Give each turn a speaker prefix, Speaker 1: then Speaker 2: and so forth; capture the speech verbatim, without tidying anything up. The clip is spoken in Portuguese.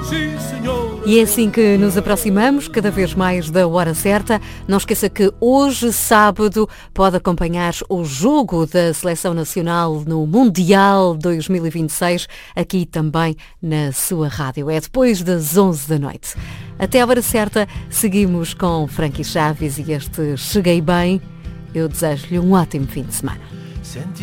Speaker 1: sim senhor.
Speaker 2: E é assim que nos aproximamos cada vez mais da hora certa. Não esqueça que hoje, sábado, pode acompanhar o jogo da Seleção Nacional no Mundial dois mil e vinte e seis, aqui também na sua rádio. É depois das onze da noite. Até à hora certa, seguimos com Frankie Chaves e este Cheguei Bem. Eu desejo-lhe um ótimo fim de semana.